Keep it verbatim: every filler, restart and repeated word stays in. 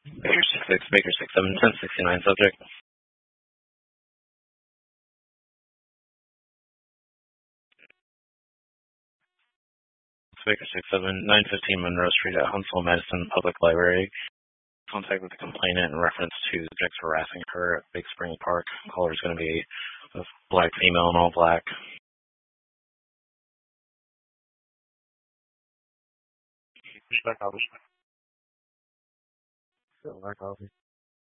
Baker six six, Baker six seven, ten sixty-nine subject. Baker six seven, nine fifteen Monroe Street at Huntsville Medicine Public Library. Contact with the complainant in reference to subjects harassing her at Big Spring Park. Caller is going to be a black female in all black. Black copy. Black copy.